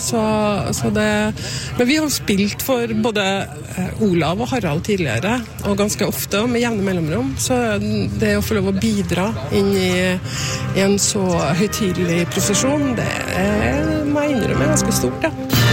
så det, men vi har spilt for både Olav og Harald tidligere, og ganske ofte, og med jevne mellomrom, så det å få lov å bidra inn i en så høytidelig prosesjon, det må jeg innrømme ganske stort, ja.